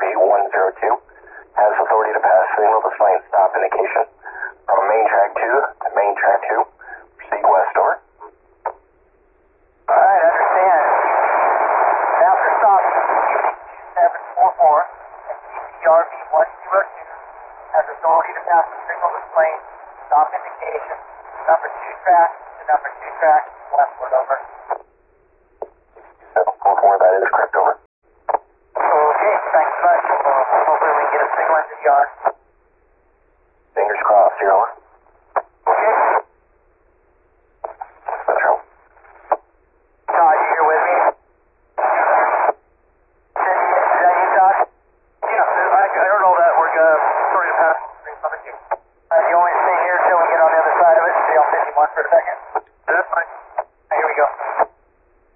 RV102 has authority to pass signal displaying stop indication from main track 2 to main track 2. Proceed west, over. Alright, understand. After stop, 744 and CCRV102 has authority to pass the signal displaying stop indication number 2 track to number 2 track westward, over. 744, that is correct, over.